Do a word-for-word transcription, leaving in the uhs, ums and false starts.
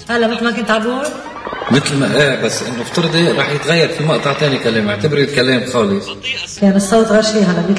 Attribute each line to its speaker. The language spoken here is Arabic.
Speaker 1: هلا مثل ما كنت عم بقول؟
Speaker 2: مثل ما ايه، بس انه افترضي راح يتغير في مقطع ثاني كلام، اعتبري الكلام خالص.
Speaker 1: كان الصوت غشي هلا